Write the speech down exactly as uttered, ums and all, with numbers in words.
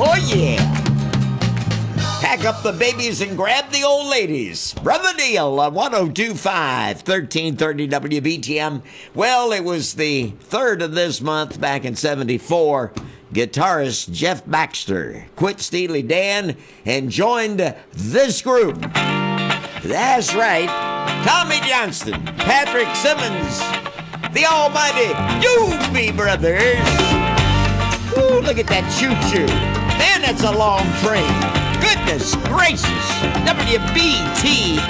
Oh, yeah. Pack up the babies and grab the old ladies. Brother Neil on one oh two point five, thirteen thirty W B T M. Well, it was the third of this month back in seventy-four. Guitarist Jeff Baxter quit Steely Dan and joined this group. That's right. Tommy Johnston, Patrick Simmons, the almighty Doobie Brothers. Ooh, look at that choo-choo. Man, that's a long train. Goodness gracious. W B T